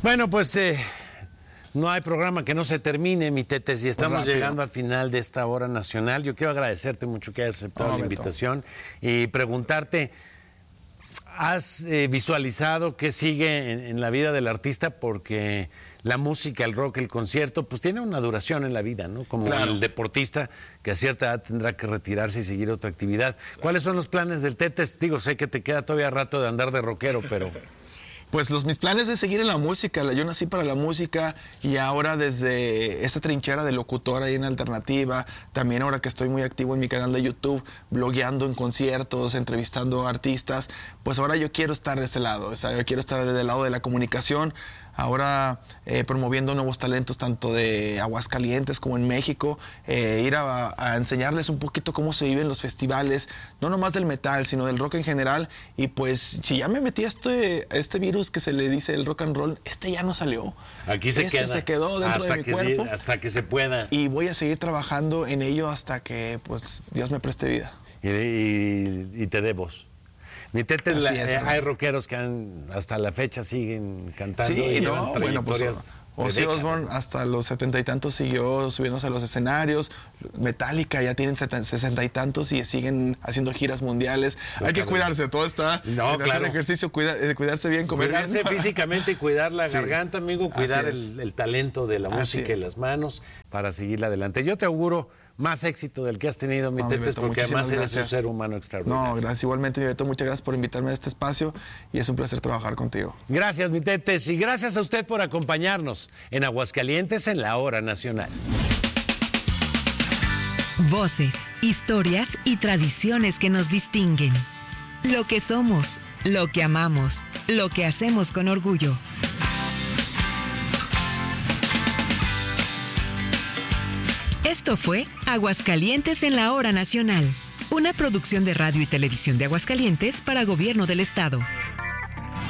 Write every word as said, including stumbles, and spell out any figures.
Bueno, pues eh, no hay programa que no se termine, mi Tete, si estamos Rápido. llegando al final de esta hora nacional. Yo quiero agradecerte mucho que hayas aceptado No, la Beto. invitación y preguntarte, ¿has eh, visualizado qué sigue en, en la vida del artista? Porque la música, el rock, el concierto, pues tiene una duración en la vida, ¿no? Como Claro. el deportista que a cierta edad tendrá que retirarse y seguir otra actividad. ¿Cuáles son los planes del Tete? Digo, sé que te queda todavía rato de andar de rockero, pero... Pues los, mis planes de seguir en la música, yo nací para la música y ahora desde esta trinchera de locutor ahí en Alternativa, también ahora que estoy muy activo en mi canal de YouTube, blogueando en conciertos, entrevistando artistas, pues ahora yo quiero estar de ese lado, o sea, yo quiero estar del lado de la comunicación, ahora eh, promoviendo nuevos talentos tanto de Aguascalientes como en México, eh, ir a, a enseñarles un poquito cómo se viven los festivales, no nomás del metal, sino del rock en general, y pues si ya me metí a este, a este virus que se le dice el rock and roll, este ya no salió. Aquí se este queda. se quedó dentro hasta de mi que cuerpo. Sí, hasta que se pueda. Y voy a seguir trabajando en ello hasta que pues Dios me preste vida. Y, y, y te dé voz. Mi Tete, la, es, eh, hay rockeros que han, hasta la fecha siguen cantando Sí, y no, llevan bueno, pues trayectorias de Ozzy décadas. Osbourne hasta los setenta y tantos siguió subiéndose a los escenarios. Metallica ya tienen sesenta y tantos y siguen haciendo giras mundiales. Hay que cuidarse, todo está No, en claro. hacer ejercicio, cuida, eh, cuidarse bien, comer Cuidarse bien. físicamente y cuidar la Sí. garganta, amigo, cuidar Así es. el, el talento de la Así música y es. las manos para seguirla adelante. Yo te auguro más éxito del que has tenido, mi No, mi Tete, Beto, porque además muchísimas eres un gracias. ser humano extraordinario. No, gracias. Igualmente, mi Beto, muchas gracias por invitarme a este espacio y es un placer trabajar contigo. Gracias, mi Tetes, y gracias a usted por acompañarnos en Aguascalientes en la Hora Nacional. Voces, historias y tradiciones que nos distinguen. Lo que somos, lo que amamos, lo que hacemos con orgullo. Esto fue Aguascalientes en la Hora Nacional, una producción de radio y televisión de Aguascalientes para Gobierno del Estado.